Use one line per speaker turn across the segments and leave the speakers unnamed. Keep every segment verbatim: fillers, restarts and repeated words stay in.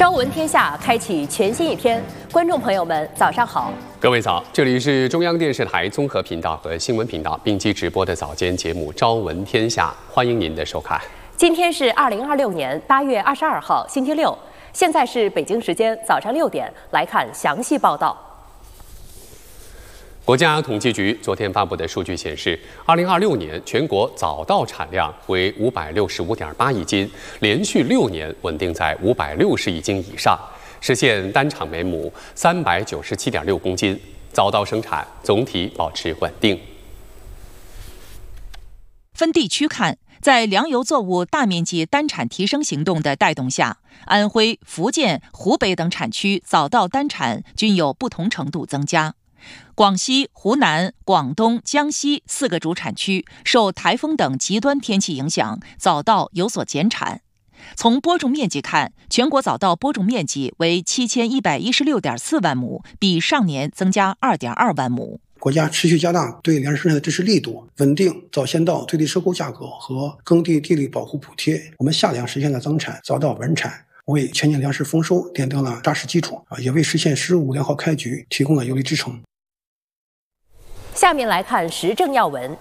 朝闻天下，开启全新一天。观众朋友们，早上好！
各位早，这里是中央电视台综合频道和新闻频道并机直播的早间节目《朝闻天下》，欢迎您的收看。
今天是二零二六年八月二十二号，星期六，现在是北京时间早上六点，来看详细报道。
国家统计局昨天发布的数据显示，二零二六年全国早稻产量为五百六十五点八亿斤，连续六年稳定在五百六十亿斤以上，实现单场每亩三百九十七点六公斤，早稻生产总体保持稳定。
分地区看，在粮油作物大面积单产提升行动的带动下，安徽、福建、湖北等产区早稻单产均有不同程度增加。广西、湖南、广东、江西四个主产区受台风等极端天气影响，早稻有所减产。从播种面积看，全国早稻播种面积为七千一百一十六点四万亩，比上年增加二点二万亩。
国家持续加大对粮食生产的支持力度，稳定早先稻最低收购价格和耕地地力保护补贴。我们夏粮实现了增产，早稻稳产，为全年粮食丰收奠定了扎实基础，也为实现“十五”良好开局提供了有力支撑。
下面来看时政要闻。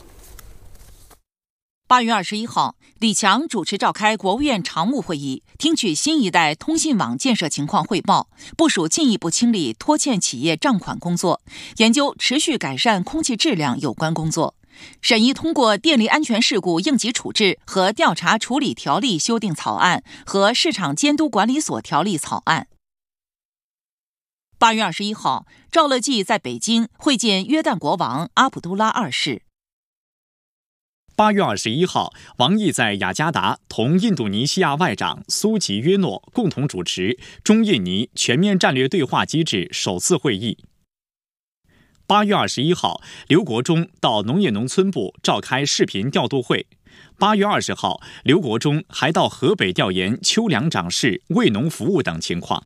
八月二十一号，李强主持召开国务院常务会议，听取新一代通信网建设情况汇报，部署进一步清理拖欠企业账款工作，研究持续改善空气质量有关工作，审议通过电力安全事故应急处置和调查处理条例修订草案和市场监督管理所条例草案。八月二十一号，赵乐际在北京会见约旦国王阿卜杜拉二世。
八月二十一号，王毅在雅加达同印度尼西亚外长苏吉约诺共同主持中印尼全面战略对话机制首次会议。八月二十一号，刘国中到农业农村部召开视频调度会。八月二十号，刘国中还到河北调研秋粮长势、为农服务等情况。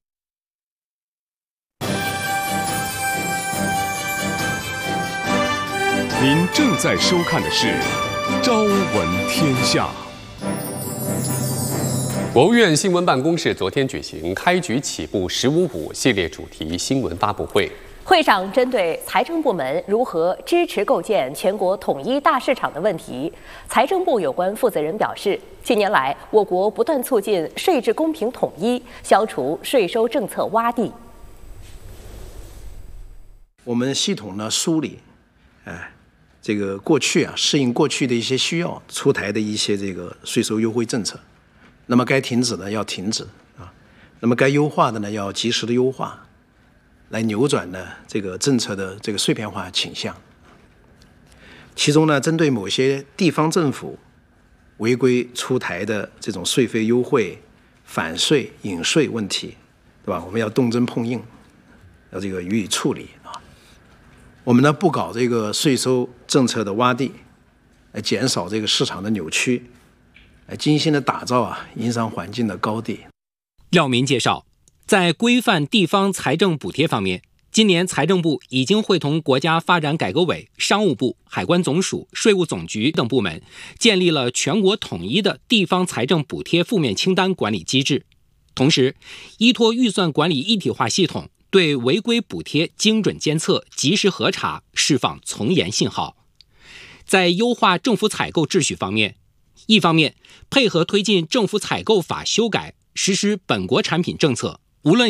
您正在收看的是《朝闻天下》。
国务院新闻办公室昨天举行开局起步“十五五”系列主题新闻发布会。
会上针对财政部门如何支持构建全国统一大市场的问题，财政部有关负责人表示，近年来我国不断促进税制公平统一，消除税收政策洼地。
我们系统呢梳理，哎。这个过去啊，适应过去的一些需要出台的一些这个税收优惠政策，那么该停止的要停止啊，那么该优化的呢要及时的优化，来扭转呢这个政策的这个碎片化倾向。其中呢，针对某些地方政府违规出台的这种税费优惠、反税、隐税问题，对吧？我们要动真碰硬，要这个予以处理啊。我们呢不搞这个税收政策的洼地，来减少这个市场的扭曲，来精心的打造啊营商环境的高地。
廖民介绍，在规范地方财政补贴方面，今年财政部已经会同国家发展改革委、商务部、海关总署、税务总局等部门建立了全国统一的地方财政补贴负面清单管理机制，同时依托预算管理一体化系统，对违规补贴精准监测、及时核查，释放从严信号。在优化政府采购秩序方面，一方面配合推进政府采购法修改，实施本国产品政策，无论